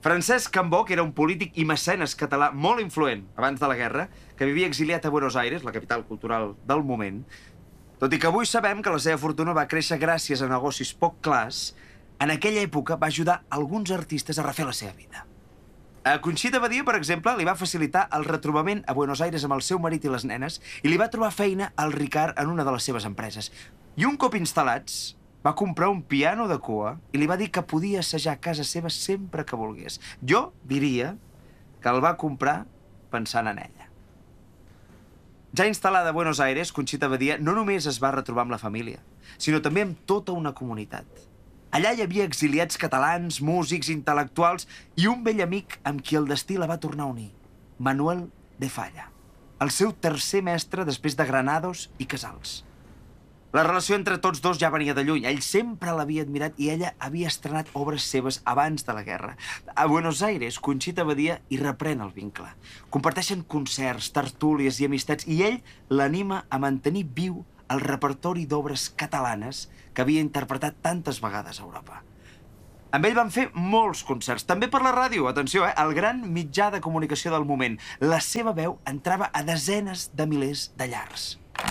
Francesc Cambó, que era un polític i mecenes català molt influent abans de la guerra, que vivia exiliat a Buenos Aires, la capital cultural del moment, tot i que avui sabem que la seva fortuna va créixer gràcies a negocis poc clars, en aquella època va ajudar alguns artistes a refer la seva vida. A Conxita Badia, per exemple, li va facilitar el retrobament a Buenos Aires amb el seu marit i les nenes i li va trobar feina al Ricard en una de les seves empreses. I un cop instal·lats, va comprar un piano de cua i li va dir que podia assajar a casa seva sempre que volgués. Jo diria que el va comprar pensant en ella. Ja instal·lada a Buenos Aires, Conxita Badia no només es va retrobar amb la família, sinó també amb tota una comunitat. Allà hi havia exiliats catalans, músics, intel·lectuals i un vell amic amb qui el destí la va tornar a unir, Manuel de Falla, el seu tercer mestre després de Granados i Casals. La relació entre tots dos ja venia de lluny. Ell sempre l'havia admirat i ella havia estrenat obres seves abans de la guerra. A Buenos Aires, Conxita Badia hi reprèn el vincle. Comparteixen concerts, tertúlies i amistats i ell l'anima a mantenir viu el repertori d'obres catalanes que havia interpretat tantes vegades a Europa. Amb ell van fer molts concerts, també per la ràdio, atenció, el gran mitjà de comunicació del moment. La seva veu entrava a desenes de milers de llars.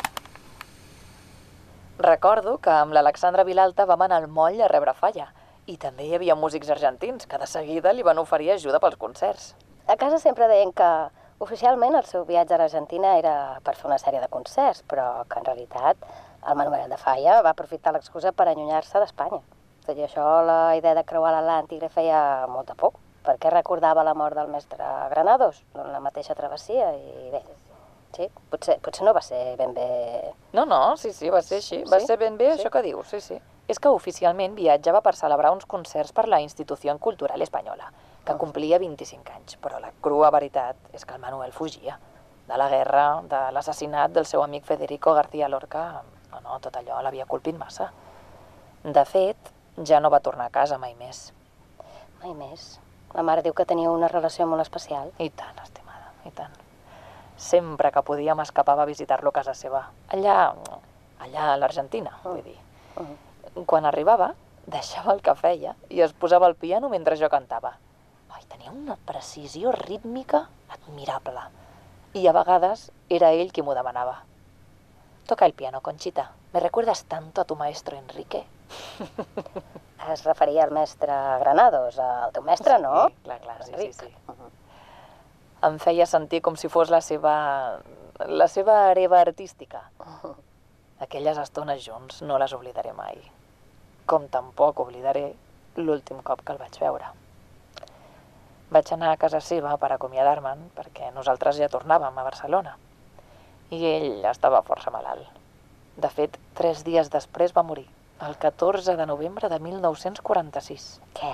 Recordo que amb l'Alexandra Vilalta vam anar al moll a rebre Falla i també hi havia músics argentins que de seguida li van oferir ajuda pels concerts. A casa sempre deien que oficialment el seu viatge a l'Argentina era per fer una sèrie de concerts, però que en realitat el Manuel de Falla va aprofitar l'excusa per allunyar-se d'Espanya. Tot i això, la idea de creuar l'Atlàntic li feia molta por, perquè recordava la mort del mestre Granados en la mateixa travessia i bé, sí, potser no va ser ben bé... No, sí, va ser així. Va ser ben bé això que dius, sí. És que oficialment viatjava per celebrar uns concerts per la Institució Cultural Espanyola, que complia 25 anys, però la crua veritat és que el Manuel fugia de la guerra, de l'assassinat del seu amic Federico García Lorca. No, tot allò l'havia colpit massa. De fet, ja no va tornar a casa mai més. Mai més? La mare diu que tenia una relació molt especial. I tant, estimada, i tant. Sempre que podia m'escapava a visitar-lo a casa seva. Allà a l'Argentina, vull dir. Quan arribava, deixava el que feia i es posava al piano mentre jo cantava. Tenia una precisió rítmica admirable. I a vegades era ell qui m'ho demanava. Toca el piano, Conxita. ¿Me recuerdas tanto a tu maestro Enrique? Es referia al mestre Granados, al teu mestre, no? Sí, clar, sí. Em feia sentir com si fos la seva hereva artística. Aquelles estones junts no les oblidaré mai. Com tampoc oblidaré l'últim cop que el vaig veure. Vaig anar a casa seva per acomiadar-me'n, perquè nosaltres ja tornàvem a Barcelona. I ell estava força malalt. De fet, 3 dies després va morir, el 14 de novembre de 1946. Què?